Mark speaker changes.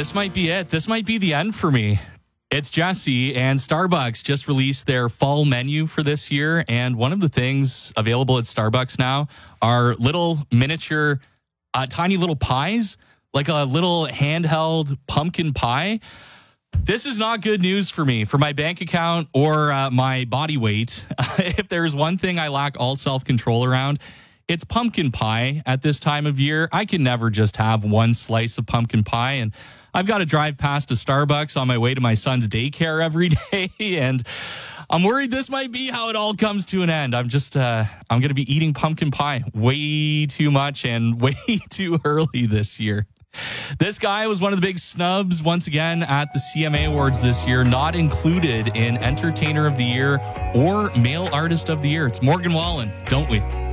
Speaker 1: This might be it. This might be the end for me. It's Jesse, and Starbucks just released their fall menu for this year. And one of the things available at Starbucks now are little miniature, tiny little pies, like a little handheld pumpkin pie. This is not good news for me, for my bank account or my body weight. If there's one thing I lack all self-control around, it's pumpkin pie at this time of year. I can never just have one slice of pumpkin pie, and I've got to drive past a Starbucks on my way to my son's daycare every day, and I'm worried this might be how it all comes to an end. I'm going to be eating pumpkin pie way too much and way too early this year. This guy was one of the big snubs once again at the CMA Awards this year, not included in Entertainer of the Year or Male Artist of the Year. It's Morgan Wallen, Don't We?